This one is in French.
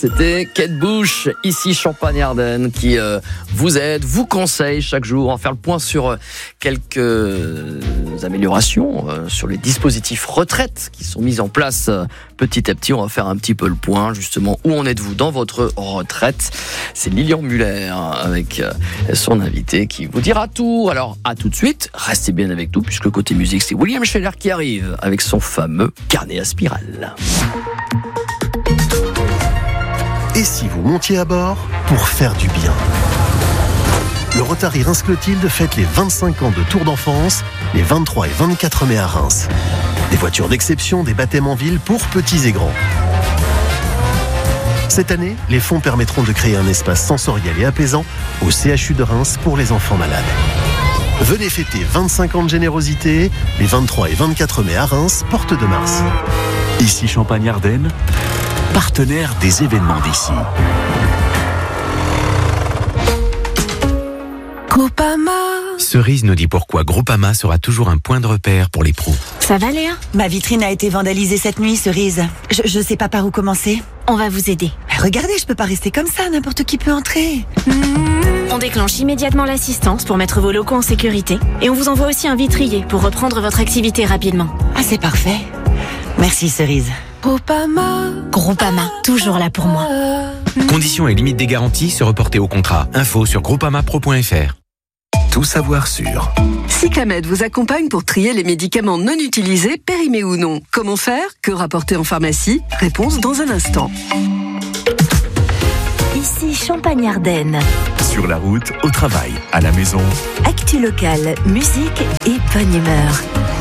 C'était Kate Bush, ici Champagne-Ardenne, qui vous aide, vous conseille chaque jour. On va faire le point sur quelques améliorations sur les dispositifs retraite qui sont mis en place petit à petit. On va faire un petit peu le point, justement, où en êtes-vous dans votre retraite. C'est Lilian Muller avec son invité qui vous dira tout. Alors, à tout de suite, restez bien avec nous, puisque côté musique, c'est William Scheller qui arrive avec son fameux carnet à spirale. Et si vous montiez à bord pour faire du bien? Le Rotary Reims-Clotilde fête les 25 ans de Tour d'enfance, les 23 et 24 mai à Reims. Des voitures d'exception, des baptêmes en ville pour petits et grands. Cette année, les fonds permettront de créer un espace sensoriel et apaisant au CHU de Reims pour les enfants malades. Venez fêter 25 ans de générosité, les 23 et 24 mai à Reims, porte de Mars. Ici Champagne-Ardenne, partenaire des événements d'ici. Groupama. Cerise nous dit pourquoi Groupama sera toujours un point de repère pour les pros. Ça va, Léa? Ma vitrine a été vandalisée cette nuit, Cerise. Je sais pas par où commencer. On va vous aider. Regardez, je peux pas rester comme ça, n'importe qui peut entrer. On déclenche immédiatement l'assistance pour mettre vos locaux en sécurité. Et on vous envoie aussi un vitrier pour reprendre votre activité rapidement. Ah, c'est parfait. Merci, Cerise. Groupama, toujours là pour moi. Conditions et limites des garanties se reporter au contrat. Info sur groupamapro.fr. Tout savoir sur Cyclamed vous accompagne pour trier les médicaments non utilisés, périmés ou non. Comment faire? Que rapporter en pharmacie? Réponse dans un instant. Ici Champagne-Ardenne. Sur la route, au travail, à la maison. Actu locale, musique et bonne humeur.